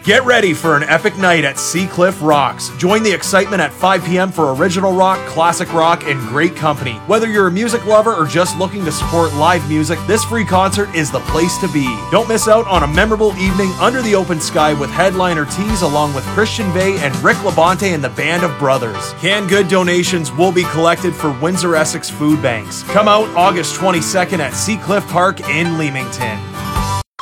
Get ready for an epic night at Seacliff Rocks. Join the excitement at 5 p.m. for original rock, classic rock, and great company. Whether you're a music lover or just looking to support live music, this free concert is the place to be. Don't miss out on a memorable evening under the open sky with headliner Tease along with Christian Bay and Rick Labonte and the Band of Brothers. Canned good donations will be collected for Windsor Essex food banks. Come out August 22nd at Seacliff Park in Leamington.